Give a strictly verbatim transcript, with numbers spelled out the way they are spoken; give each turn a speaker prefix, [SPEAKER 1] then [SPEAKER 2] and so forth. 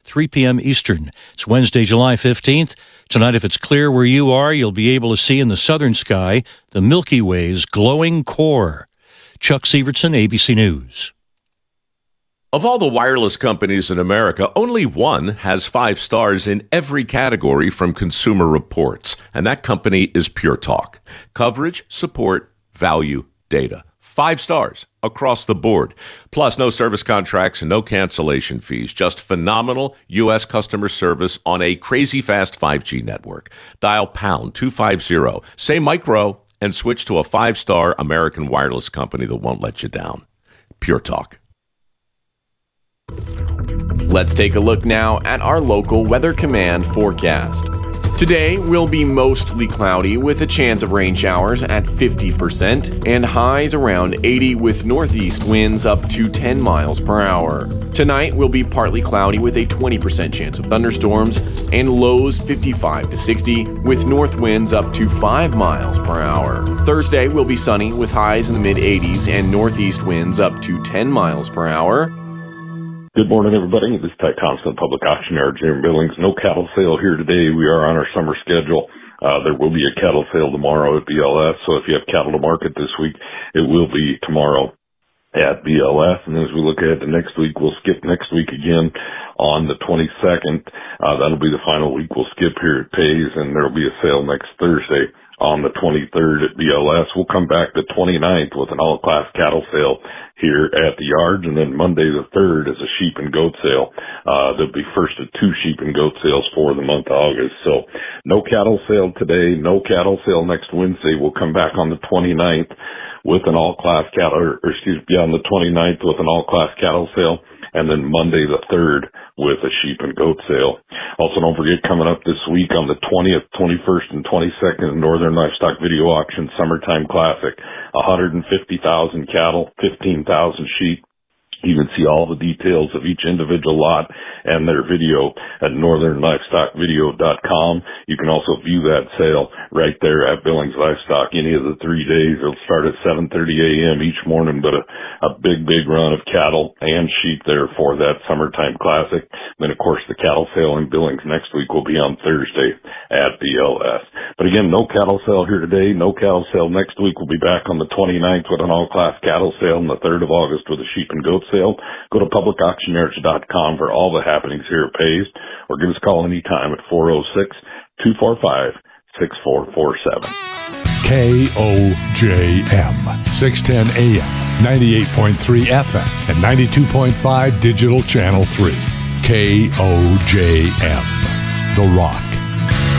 [SPEAKER 1] three p.m. Eastern. It's Wednesday, July fifteenth. Tonight, if it's clear where you are, you'll be able to see in the southern sky the Milky Way's glowing core. Chuck Sievertson, A B C News.
[SPEAKER 2] Of all the wireless companies in America, only one has five stars in every category from Consumer Reports, and that company is Pure Talk. Coverage, support, value, data. Five stars across the board. Plus, no service contracts and no cancellation fees. Just phenomenal U S customer service on a crazy fast five G network. Dial pound two fifty, say micro, and switch to a five-star American wireless company that won't let you down. Pure Talk.
[SPEAKER 3] Let's take a look now at our local Weather Command forecast. Today will be mostly cloudy with a chance of rain showers at fifty percent and highs around eighty with northeast winds up to ten miles per hour. Tonight will be partly cloudy with a twenty percent chance of thunderstorms and lows fifty-five to sixty with north winds up to five miles per hour. Thursday will be sunny with highs in the mid eighties and northeast winds up to ten miles per hour.
[SPEAKER 4] Good morning, everybody. This is Ty Thompson, Public Auction Yard here in Billings. No cattle sale here today. We are on our summer schedule. Uh, there will be a cattle sale tomorrow at B L S, so if you have cattle to market this week, it will be tomorrow at B L S. And as we look ahead to next week, we'll skip next week again on the twenty-second. Uh, that'll be the final week we'll skip here at Pays, and there'll be a sale next Thursday on the twenty-third at B L S. We'll come back the twenty-ninth with an all-class cattle sale here at the yards, and then Monday the third is a sheep and goat sale. Uh, there'll be first of two sheep and goat sales for the month of August. So no cattle sale today, no cattle sale next Wednesday. We'll come back on the twenty-ninth with an all-class cattle, or, or excuse me, on the twenty-ninth with an all-class cattle sale, and then Monday the third with a sheep and goat sale. Also, don't forget, coming up this week on the twentieth, twenty-first, and twenty-second, Northern Livestock Video Auction Summertime Classic. one hundred fifty thousand cattle, fifteen thousand sheep. You can see all the details of each individual lot and their video at northern livestock video dot com. You can also view that sale right there at Billings Livestock any of the three days. It'll start at seven thirty a.m. each morning, but a, a big, big run of cattle and sheep there for that summertime classic. Then, of course, the cattle sale in Billings next week will be on Thursday at B L S. But again, no cattle sale here today, no cattle sale next week. We'll be back on the twenty-ninth with an all-class cattle sale, and the third of August with a sheep and goat sale. Go to public auction yards dot com for all the happenings here at Pays, or give us a call anytime at four oh six, two four five, six four four seven.
[SPEAKER 5] K O J M, six ten A M, ninety-eight point three F M, and ninety-two point five Digital Channel three. K O J M, The Rock.